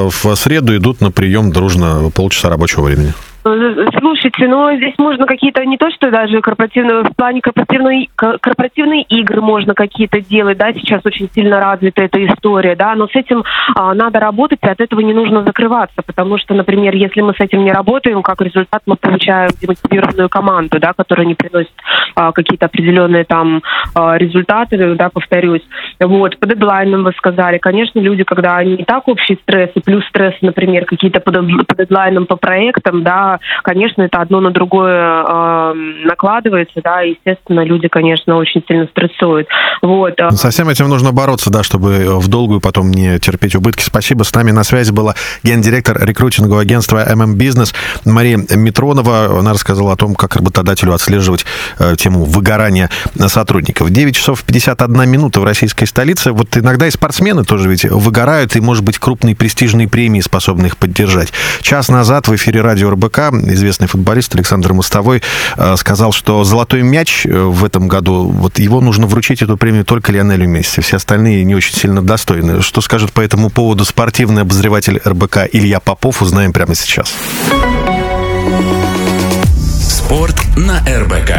в среду идут на прием дружно полчаса рабочего времени? Слушайте, здесь можно какие-то, не то что даже корпоративные, в плане корпоративные игры можно какие-то делать, да, сейчас очень сильно развита эта история, да, но с этим надо работать, и от этого не нужно закрываться, потому что, например, если мы с этим не работаем, как результат мы получаем демотивированную команду, да, которая не приносит какие-то определенные там результаты, да, повторюсь. Вот, по дедлайнам вы сказали, конечно, люди, когда они и так общий стресс, и плюс стресс, например, какие-то по дедлайнам, по проектам, да, конечно, это одно на другое накладывается, да, и, естественно, люди, конечно, очень сильно стрессуют. Вот. Со всем этим нужно бороться, да, чтобы в долгую потом не терпеть убытки. Спасибо. С нами на связи была гендиректор рекрутингового агентства MM Business Мария Митронова. Она рассказала о том, как работодателю отслеживать тему выгорания сотрудников. 9 часов 51 минута в российской столице. Вот иногда и спортсмены тоже ведь выгорают, и, может быть, крупные престижные премии способны их поддержать. Час назад в эфире радио РБК известный футболист Александр Мостовой сказал, что золотой мяч в этом году, вот его нужно вручить, эту премию, только Лионелю Месси. Все остальные не очень сильно достойны. Что скажет по этому поводу спортивный обозреватель РБК Илья Попов, узнаем прямо сейчас. Спорт на РБК.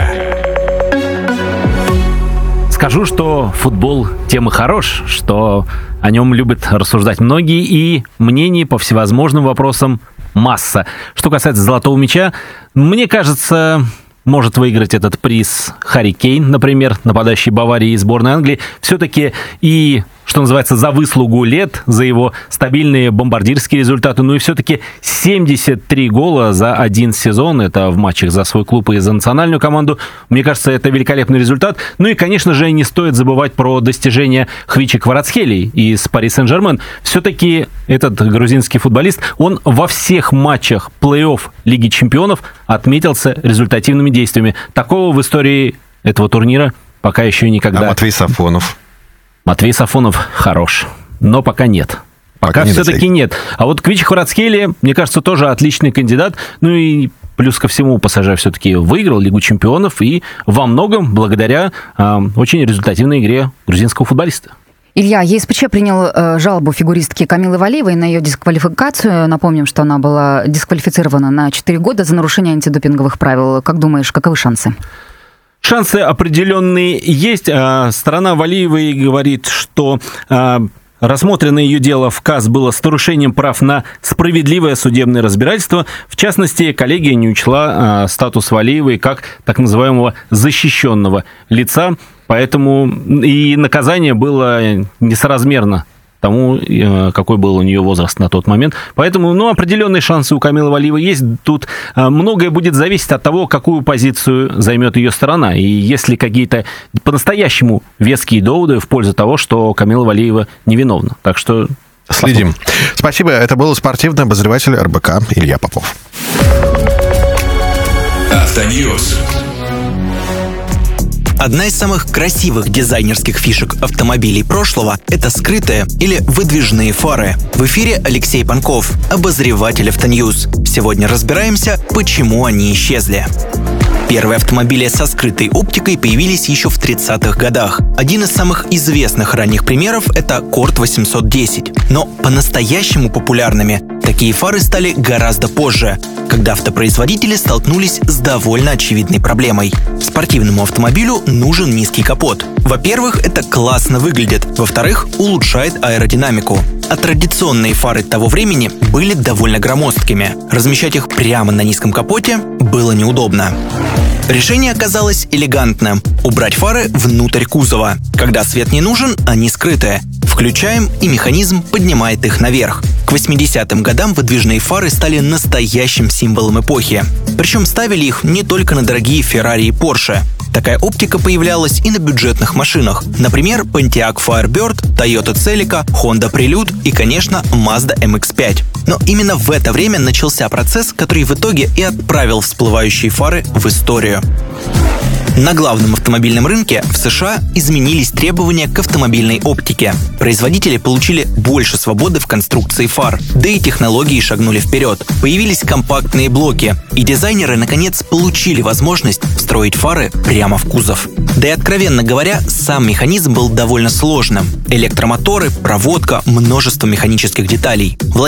Скажу, что футбол тем и хорош, что о нем любят рассуждать многие, и мнений по всевозможным вопросам масса. Что касается золотого мяча, мне кажется, может выиграть этот приз Харри Кейн, например, нападающий Баварии и сборной Англии. Все-таки и, что называется, за выслугу лет, за его стабильные бомбардирские результаты, и все-таки 73 гола за один сезон, это в матчах за свой клуб и за национальную команду. Мне кажется, это великолепный результат. И, конечно же, не стоит забывать про достижения Хвичи Кварацхелии из Пари Сен-Жермен. Все-таки этот грузинский футболист, он во всех матчах плей-офф Лиги Чемпионов отметился результативными действиями. Такого в истории этого турнира пока еще никогда. А Матвей Сафонов? Матвей Сафонов хорош, но пока нет. Пока все-таки нет. А вот Хвичи Кварацхелия, мне кажется, тоже отличный кандидат. И плюс ко всему ПСЖ все-таки выиграл Лигу Чемпионов, и во многом благодаря очень результативной игре грузинского футболиста. Илья, ЕСПЧ принял жалобу фигуристки Камилы Валиевой на ее дисквалификацию. Напомним, что она была дисквалифицирована на 4 года за нарушение антидопинговых правил. Как думаешь, каковы шансы? Шансы определенные есть. Сторона Валиевой говорит, что рассмотренное ее дело в КАС было с нарушением прав на справедливое судебное разбирательство. В частности, коллегия не учла статус Валиевой как так называемого защищенного лица, поэтому и наказание было несоразмерно тому, какой был у нее возраст на тот момент. Поэтому, определенные шансы у Камилы Валиевой есть. Тут многое будет зависеть от того, какую позицию займет ее сторона. И есть ли какие-то по-настоящему веские доводы в пользу того, что Камила Валиева невиновна. Так что следим. Спасибо. Это был спортивный обозреватель РБК Илья Попов. Автоньюз. Одна из самых красивых дизайнерских фишек автомобилей прошлого – это скрытые или выдвижные фары. В эфире Алексей Панков, обозреватель Автоньюз. Сегодня разбираемся, почему они исчезли. Первые автомобили со скрытой оптикой появились еще в 30-х годах. Один из самых известных ранних примеров – это Корт 810. Но по-настоящему популярными такие фары стали гораздо позже, когда автопроизводители столкнулись с довольно очевидной проблемой. Спортивному автомобилю нужен низкий капот. Во-первых, это классно выглядит. Во-вторых, улучшает аэродинамику. А традиционные фары того времени были довольно громоздкими. Размещать их прямо на низком капоте было неудобно. Решение оказалось элегантным – убрать фары внутрь кузова. Когда свет не нужен, они скрыты. Включаем, и механизм поднимает их наверх. К 80-м годам выдвижные фары стали настоящим символом эпохи. Причем ставили их не только на дорогие Ferrari и Porsche. Такая оптика появлялась и на бюджетных машинах. Например, Pontiac Firebird, Toyota Celica, Honda Prelude и, конечно, Mazda MX-5. Но именно в это время начался процесс, который в итоге и отправил всплывающие фары в историю. На главном автомобильном рынке в США изменились требования к автомобильной оптике. Производители получили больше свободы в конструкции фар, да и технологии шагнули вперед. Появились компактные блоки, и дизайнеры наконец получили возможность встроить фары прямо в кузов. Да и, откровенно говоря, сам механизм был довольно сложным. Электромоторы, проводка, множество механических деталей.